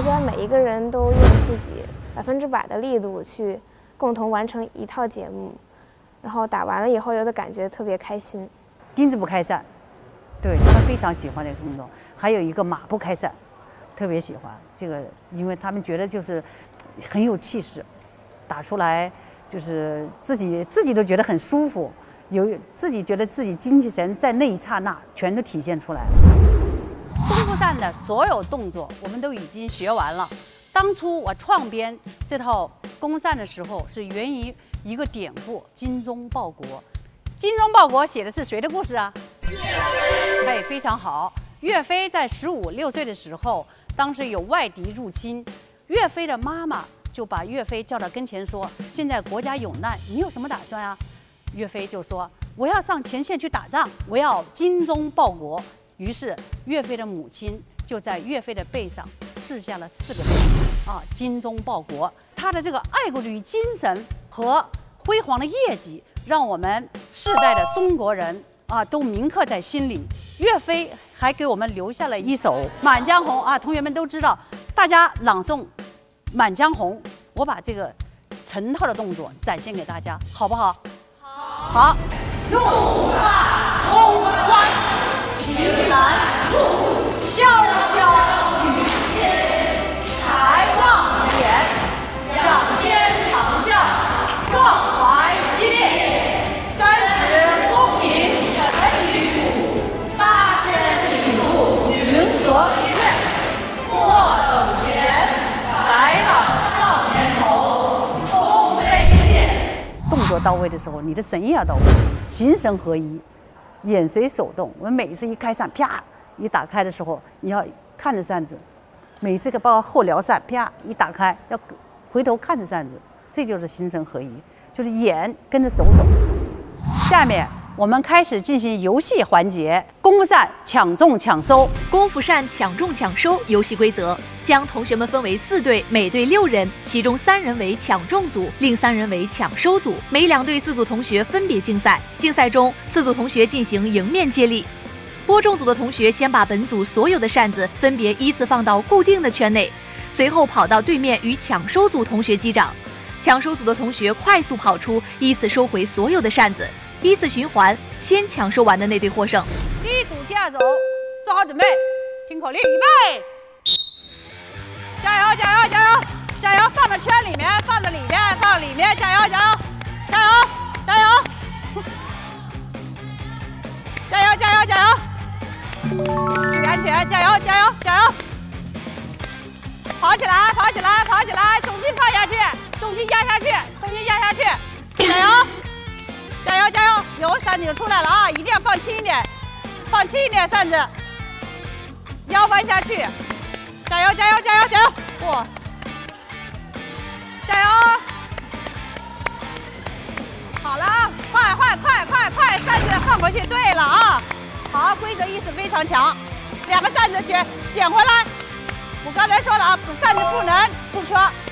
家每一个人都用自己100%的力度去共同完成一套节目，然后打完了以后有的感觉特别开心。 钉子不开扇，对他们非常喜欢这个动作。还有一个马不开扇，特别喜欢这个，因为他们觉得就是很有气势，打出来就是自己都觉得很舒服，自己觉得自己精气神在那一刹那全都体现出来了。 功夫扇的所有动作我们都已经学完了。当初我创编这套功夫扇的时候，是源于一个典故“精忠报国”。精忠报国写的是谁的故事啊？岳飞。他也非常好。岳飞在15、16岁的时候，当时有外敌入侵，岳飞的妈妈就把岳飞叫到跟前说：“现在国家有难，你有什么打算啊？”岳飞就说：“我要上前线去打仗，我要精忠报国。”于是岳飞的母亲就在岳飞的背上刺下了4个字啊，精忠报国。他的这个爱国主义精神和辉煌的业绩，让我们世代的中国人啊都铭刻在心里。岳飞还给我们留下了一首《满江红》啊，同学们都知道，大家朗诵《满江红》。我把这个成套的动作展现给大家，好不好？好。怒发冲冠，凭栏处，潇潇雨歇，才望眼，仰天长啸，壮怀激烈。30功名尘与土，8000里路云和月。莫等闲，白了少年头，空悲切。动作到位的时候，你的神也要到位，形神合一，眼随手动。我们每一次一开扇，啪一打开的时候，你要看着扇子；每次包括后撩扇，啪一打开，要回头看着扇子。这就是形神合一，就是眼跟着手走。下面我们开始进行游戏环节，功夫扇抢中抢收。 功夫扇抢中抢收游戏规则：将同学们分为4队，每队6人，其中3人为抢中组，另3人为抢收组。每2队4组同学分别竞赛。竞赛中，4组同学进行迎面接力。播种组的同学先把本组所有的扇子分别依次放到固定的圈内，随后跑到对面与抢收组同学击掌。抢收组的同学快速跑出，依次收回所有的扇子。依次循环，先抢收完的那队获胜。 第一组架走，做好准备，听口令，预备，加油加油加油加油！放到圈里面，放到里面，放到里面，加油加油加油加油加油加油加油！注意安全，加油加油加油！跑起来跑起来跑起来！重心放下去，重心压下去，重心压下去，加油！加油加油！有扇子就出来了啊！一定要放轻一点，放轻一点扇子，腰弯下去，加油加油加油加油！哇，加油！好了，快快快快快，扇子放回去。对了啊，好，规则意识非常强。2个扇子捡回来。我刚才说了啊，扇子不能出圈。